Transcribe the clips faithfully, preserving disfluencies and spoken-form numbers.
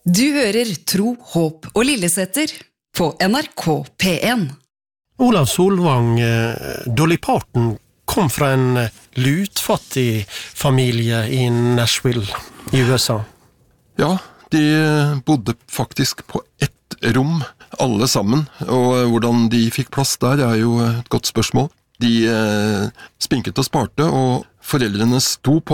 Du hører Tro, Håp og Lillesetter på N R K P en. Olav Solvang, Dolly Parton kom fra en lutfattig familie i Nashville i U S A. Ja, de bodde faktisk på ett rom, alle sammen, og hvordan de fikk plass der er jo et godt spørsmål. De eh, spinket og sparte, og foreldrene sto på,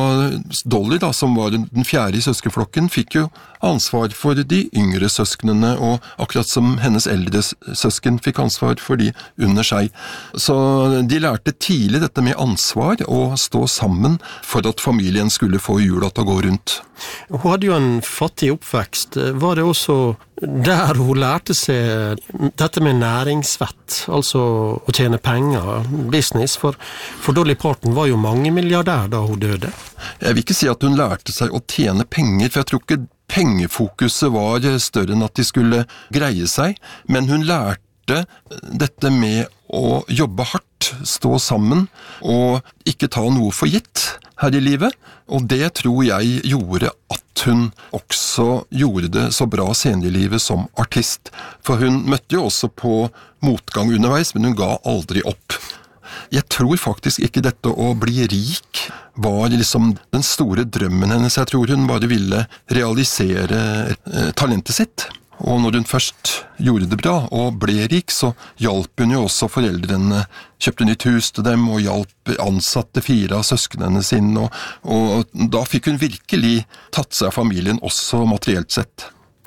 og Dolly, da, som var den fjerde i søskenflokken, fikk jo ansvar for de yngre søsknene, og akkurat som hennes eldre søsken fikk ansvar for de under seg. Så de lærte tidlig dette med ansvar, og stå sammen for at familien skulle få hjula til å gå rundt. Hun hadde jo en fattig oppvekst. Var det også der hun lærte seg dette med næringsvett, altså å tjene penger, business? For, for Dolly Parton var jo mange milliardær da hun døde. Jeg vil ikke si at hun lærte seg å tjene penger, for jeg tror ikke pengefokuset var større enn at de skulle greie seg, men hun lærte dette med å jobbe hardt, stå sammen, og ikke ta noe for gitt her i livet, og det tror jeg gjorde at hun også gjorde det så bra senere i livet som artist, for hun møtte jo også på motgang underveis, men hun ga aldri opp. Jeg tror faktisk ikke dette å bli rik var liksom den store drømmen hennes. Jeg tror hun bare ville realisere eh, talentet sitt. Og når hun først gjorde det bra og ble rik, så hjalp hun jo også foreldrene, kjøpte nytt hus til dem og hjalp ansatte fire av søsknene sine. Og, og da fikk hun virkelig tatt seg av familien også materielt sett.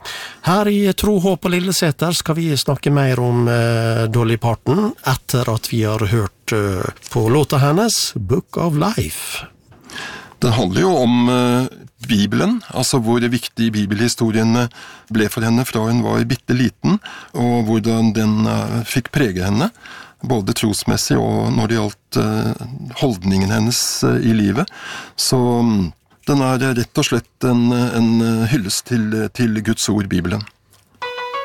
Her i Tro, Håp og Lillesetter skal vi snakke mer om uh, Dolly Parton etter at vi har hørt uh, på låta hennes Book of Life. Den handler jo om uh, Bibelen, altså hvor viktig bibelhistoriene ble for henne fra hun var bitte liten, og hvordan den uh, fikk prege henne, både trosmessig og når det gjaldt uh, holdningen hennes uh, i livet. Så um, den er rett og slett en, en hyllest til, til Guds ord, Bibelen.